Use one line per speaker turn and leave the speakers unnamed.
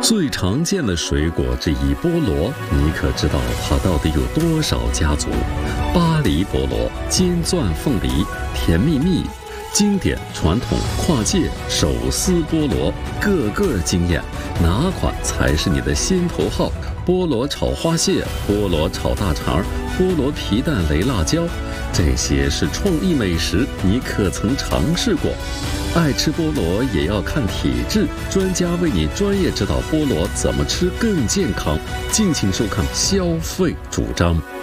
最常见的水果之一菠萝，你可知道它到底有多少家族？巴黎菠萝、尖钻凤梨、甜蜜蜜，经典传统跨界手撕菠萝，个个惊艳，哪款才是你的心头好？菠萝炒花蟹、菠萝炒大肠、菠萝皮蛋擂辣椒，这些是创意美食，你可曾尝试过？爱吃菠萝也要看体质，专家为你专业指导菠萝怎么吃更健康。敬请收看消费主张。